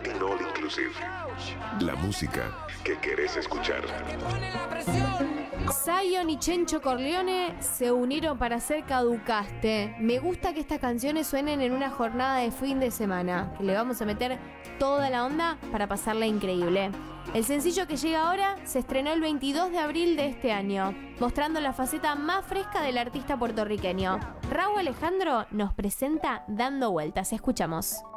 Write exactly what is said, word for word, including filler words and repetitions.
Latin All Inclusive. La música que querés escuchar. Zion y Chencho Corleone se unieron para hacer Caducaste. Me gusta que estas canciones suenen en una jornada de fin de semana, que le vamos a meter toda la onda para pasarla increíble. El sencillo que llega ahora se estrenó el veintidós de abril de este año, mostrando la faceta más fresca del artista puertorriqueño. Rauw Alejandro nos presenta Dando Vueltas. Escuchamos.